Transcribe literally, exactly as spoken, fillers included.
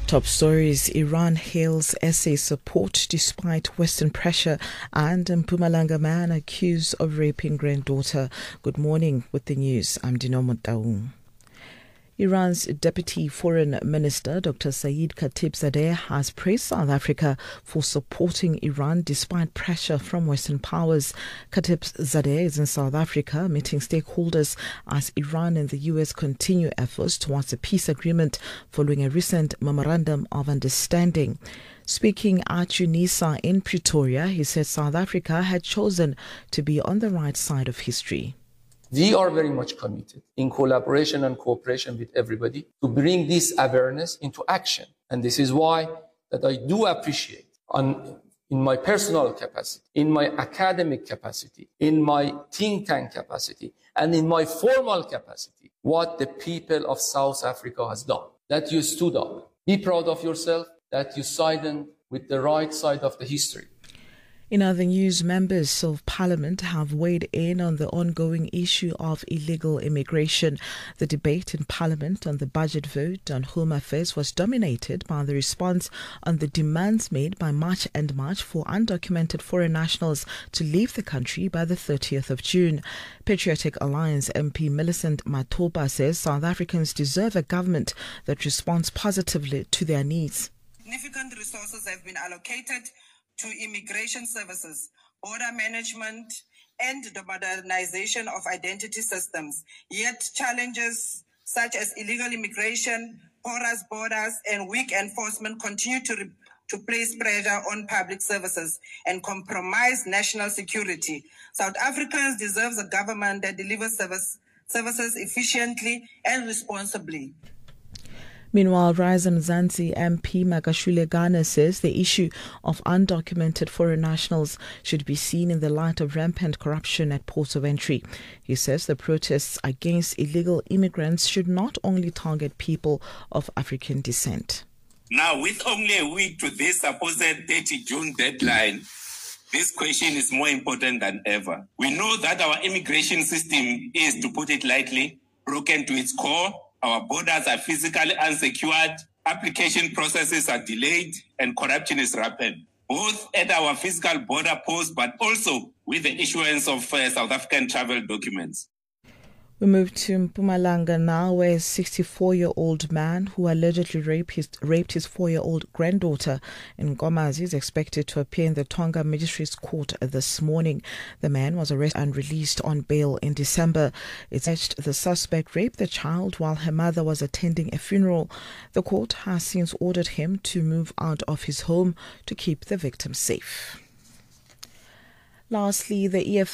Top stories: Iran hails S A support despite Western pressure, and Mpumalanga man accused of raping granddaughter. Good morning with the news. I'm Dino Motaung. Iran's Deputy Foreign Minister, Doctor Saeed Khatibzadeh, has praised South Africa for supporting Iran despite pressure from Western powers. Khatibzadeh is in South Africa meeting stakeholders as Iran and the U S continue efforts towards a peace agreement following a recent memorandum of understanding. Speaking at UNISA in Pretoria, he said South Africa had chosen to be on the right side of history. We are very much committed in collaboration and cooperation with everybody to bring this awareness into action. And this is why that I do appreciate on, in my personal capacity, in my academic capacity, in my think tank capacity, and in my formal capacity, what the people of South Africa has done. That you stood up. Be proud of yourself, that you sided with the right side of the history. In other news, members of Parliament have weighed in on the ongoing issue of illegal immigration. The debate in Parliament on the budget vote on Home Affairs was dominated by the response on the demands made by March and March for undocumented foreign nationals to leave the country by the thirtieth of June. Patriotic Alliance M P Millicent Matoba says South Africans deserve a government that responds positively to their needs. Significant resources have been allocated to immigration services, border management, and the modernization of identity systems. Yet challenges such as illegal immigration, porous borders, and weak enforcement continue to, re- to place pressure on public services and compromise national security. South Africans deserve a government that delivers service, services efficiently and responsibly. Meanwhile, Rise Mzansi M P Makashule Ghana says the issue of undocumented foreign nationals should be seen in the light of rampant corruption at ports of entry. He says the protests against illegal immigrants should not only target people of African descent. Now, with only a week to this supposed thirtieth of June deadline, this question is more important than ever. We know that our immigration system is, to put it lightly, broken to its core. Our borders are physically unsecured, application processes are delayed, and corruption is rampant, both at our physical border posts, but also with the issuance of uh, South African travel documents. We move to Mpumalanga now, where a sixty-four-year-old man who allegedly raped his, raped his four-year-old granddaughter in Nkomazi is expected to appear in the Tonga Magistrates Court this morning. The man was arrested and released on bail in December. It's alleged the suspect raped the child while her mother was attending a funeral. The court has since ordered him to move out of his home to keep the victim safe. Lastly, the E F